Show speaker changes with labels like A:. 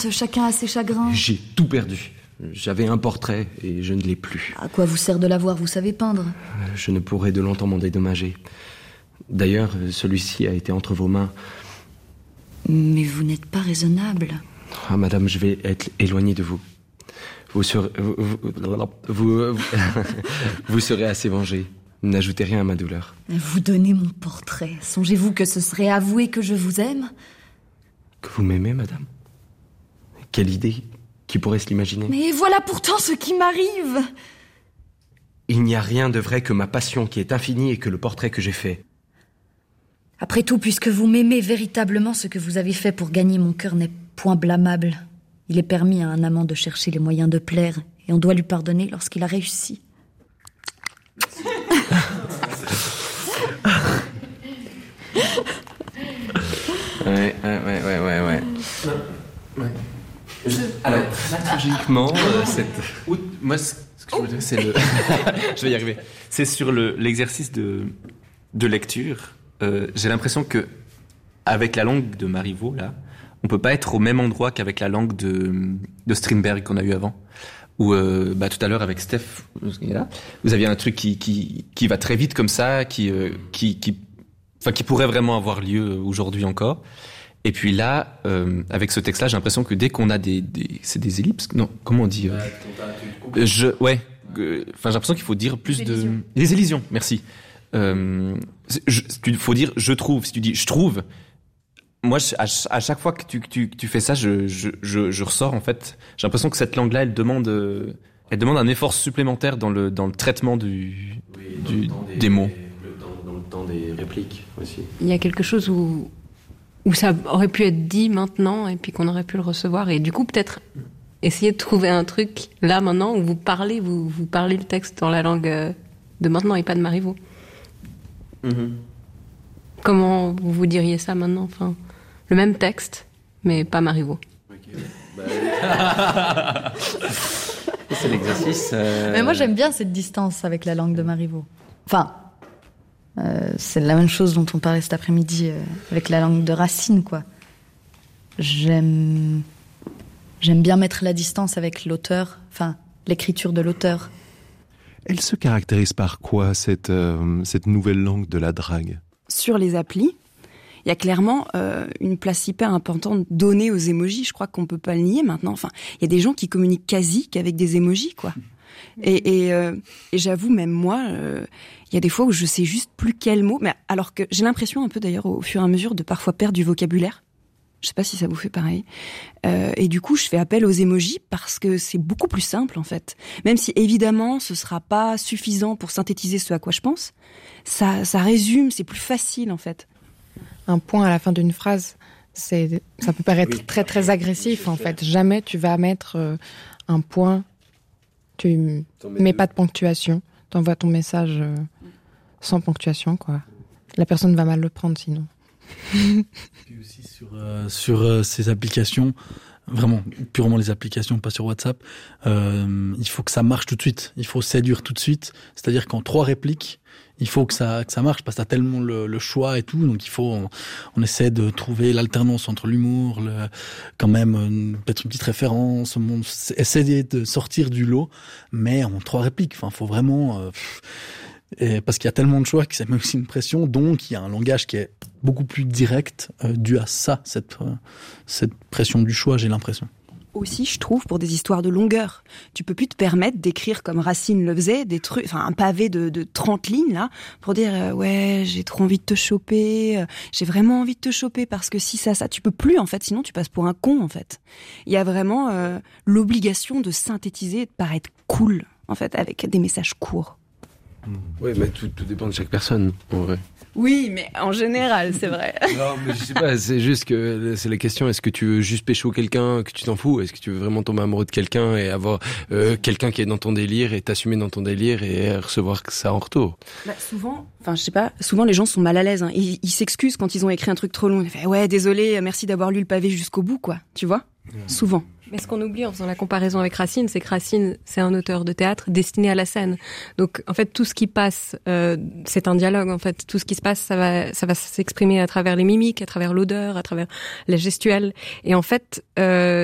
A: Certes, chacun a ses chagrins.
B: J'ai tout perdu. J'avais un portrait et je ne l'ai plus.
A: À quoi vous sert de l'avoir, vous savez peindre?
B: Je ne pourrai de longtemps m'en dédommager. D'ailleurs, celui-ci a été entre vos mains.
A: Mais vous n'êtes pas raisonnable.
B: Ah, madame, je vais être éloigné de vous. Vous serez assez vengée. N'ajoutez rien à ma douleur.
A: Vous donnez mon portrait. Songez-vous que ce serait avouer que je vous aime?
B: Que vous m'aimez, madame? Quelle idée? Qui pourrait se l'imaginer?
A: Mais voilà pourtant ce qui m'arrive.
B: Il n'y a rien de vrai que ma passion qui est infinie et que le portrait que j'ai fait.
A: Après tout, puisque vous m'aimez véritablement, ce que vous avez fait pour gagner mon cœur n'est point blâmable. Il est permis à un amant de chercher les moyens de plaire, et on doit lui pardonner lorsqu'il a réussi.
B: Ouais. Alors, dramaturgiquement,
C: moi, ce que je veux dire, c'est le... je vais y arriver. C'est sur l'exercice de lecture. J'ai l'impression que avec la langue de Marivaux, là, on peut pas être au même endroit qu'avec la langue de Strindberg qu'on a eu avant. Ou tout à l'heure avec Steph, vous aviez un truc qui va très vite comme ça, qui pourrait vraiment avoir lieu aujourd'hui encore. Et puis là, avec ce texte-là, j'ai l'impression que dès qu'on a c'est des ellipses, non, comment on dit j'ai l'impression qu'il faut dire plus des élisions. Merci. Il faut dire je trouve. Si tu dis je trouve, moi à chaque fois que tu fais ça, je ressors en fait. J'ai l'impression que cette langue-là, elle demande un effort supplémentaire dans le traitement des mots.
B: Dans le temps des répliques aussi.
D: Il y a quelque chose où ça aurait pu être dit maintenant et puis qu'on aurait pu le recevoir, et du coup peut-être essayer de trouver un truc là maintenant où vous parlez le texte dans la langue de maintenant et pas de Marivaux. Mm-hmm. Comment vous diriez ça maintenant? Enfin, le même texte mais pas Marivaux.
B: Okay. C'est l'exercice.
A: Mais moi j'aime bien cette distance avec la langue de Marivaux. Enfin, c'est la même chose dont on parlait cet après-midi avec la langue de Racine, quoi. J'aime bien mettre la distance avec l'auteur, enfin, l'écriture de l'auteur.
E: Elle se caractérise par quoi, cette nouvelle langue de la drague?
F: Sur les applis, il y a clairement une place hyper importante donnée aux émojis. Je crois qu'on peut pas le nier maintenant. Enfin, il y a des gens qui communiquent quasi qu'avec des émojis, quoi. Et j'avoue, même moi, il y a des fois où je sais juste plus quel mot, mais alors que j'ai l'impression un peu d'ailleurs au fur et à mesure de parfois perdre du vocabulaire. Je sais pas si ça vous fait pareil. Et du coup, je fais appel aux émojis parce que c'est beaucoup plus simple en fait. Même si évidemment, ce sera pas suffisant pour synthétiser ce à quoi je pense, ça résume, c'est plus facile en fait.
G: Un point à la fin d'une phrase, ça peut paraître très très agressif en fait. Jamais tu vas mettre un point. Tu mets pas de ponctuation, t'envoies ton message sans ponctuation, quoi. La personne va mal le prendre sinon.
H: Puis aussi sur ces applications, vraiment purement les applications, pas sur WhatsApp, il faut que ça marche tout de suite. Il faut séduire tout de suite. C'est-à-dire qu'en 3 répliques, il faut que ça marche parce que t'as tellement le choix et tout, donc on essaie de trouver l'alternance entre l'humour, quand même peut-être une petite référence, essayer de sortir du lot, mais en 3 répliques. Enfin, faut vraiment parce qu'il y a tellement de choix que ça met aussi une pression, donc il y a un langage qui est beaucoup plus direct dû à ça, cette pression du choix, j'ai l'impression.
F: Aussi, je trouve, pour des histoires de longueur. Tu peux plus te permettre d'écrire comme Racine le faisait, des trucs, enfin, un pavé de 30 lignes, là, pour dire, ouais, j'ai trop envie de te choper, j'ai vraiment envie de te choper parce que si ça, tu peux plus, en fait, sinon tu passes pour un con, en fait. Il y a vraiment l'obligation de synthétiser et de paraître cool, en fait, avec des messages courts.
B: Oui, mais tout dépend de chaque personne, en vrai.
F: Oui, mais en général, c'est vrai.
B: Non, mais je sais pas, c'est juste que c'est la question, est-ce que tu veux juste pécho quelqu'un, que tu t'en fous? Est-ce que tu veux vraiment tomber amoureux de quelqu'un et avoir quelqu'un qui est dans ton délire et t'assumer dans ton délire et recevoir ça en retour?
F: Souvent, enfin je sais pas, souvent les gens sont mal à l'aise, hein. Ils s'excusent quand ils ont écrit un truc trop long. Ils font, ouais, désolé, merci d'avoir lu le pavé jusqu'au bout, quoi. Tu vois? Souvent.
D: Mais ce qu'on oublie en faisant la comparaison avec Racine, c'est que Racine, c'est un auteur de théâtre destiné à la scène. Donc, en fait, tout ce qui passe, c'est un dialogue, en fait. Tout ce qui se passe, ça va s'exprimer à travers les mimiques, à travers l'odeur, à travers la gestuelle. Et en fait,